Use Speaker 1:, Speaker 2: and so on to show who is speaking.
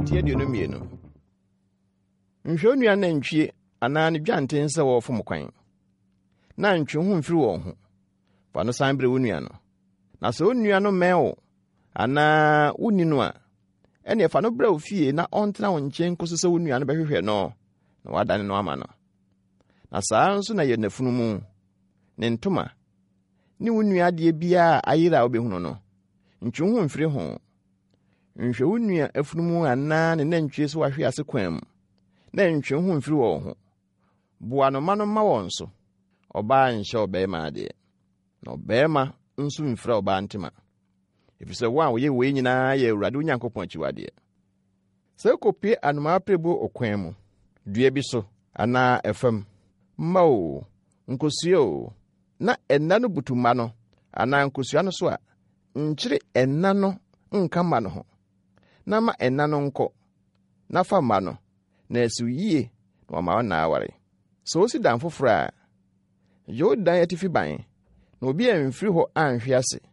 Speaker 1: tie dio no mienu. Nhwe nua na ntwie ana ne dwanten se wo fom kwan. Na ntwe ho mfiri wo ho. Fa no san bre wo nua no. Na so nua no meo ana wuni no a ene fa no bre wo fie na ontena wo nchen kosese wo nua no behwehwe no na wadane no ama no. Na saa nso na ye nafunu mu ne ntoma ni wo nua de bia ayira obehunu no. Ntwe ho mfiri ho. Nhwe wo nua afunu mu ana ne nantwie so wahwe ase kwan mu. Na ntwe ho mfiri wo ho. Bua no ma no ma won so. Oba nhyɛ obema ade. Na obema nso mfira oba ntema. Efise wo a wo ye we nyina ye Awurade Onyankopɔn akyiwade. Sɛ kopie anoma prebo okwan mu. Dua bi so ana efam. Ma o nkosua na enna no butuma no ana nkosua no so a nkyire enna no nka ma no ho. Na ma enna no nkɔ. Na fa ma no na asuyie na ma na aware. So si dan foforo a Jordan atifi ban na obi amfiri ho anhwe ase